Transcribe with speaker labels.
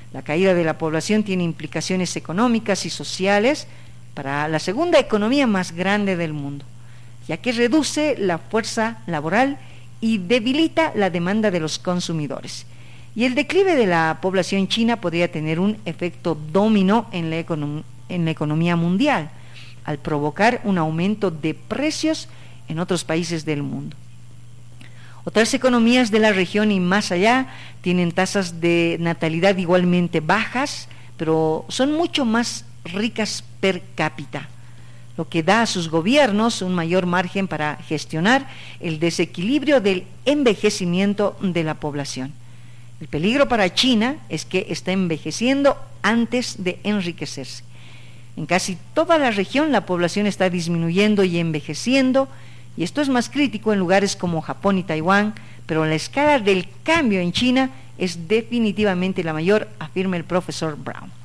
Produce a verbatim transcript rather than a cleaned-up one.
Speaker 1: La caída de la población tiene implicaciones económicas y sociales para la segunda economía más grande del mundo, ya que reduce la fuerza laboral y debilita la demanda de los consumidores. Y el declive de la población china podría tener un efecto dominó en la, econom- en la economía mundial, al provocar un aumento de precios en otros países del mundo. Otras economías de la región y más allá tienen tasas de natalidad igualmente bajas, pero son mucho más ricas per cápita, lo que da a sus gobiernos un mayor margen para gestionar el desequilibrio del envejecimiento de la población. El peligro para China es que está envejeciendo antes de enriquecerse. En casi toda la región la población está disminuyendo y envejeciendo, y esto es más crítico en lugares como Japón y Taiwán, pero la escala del cambio en China es definitivamente la mayor, afirma el profesor Brown.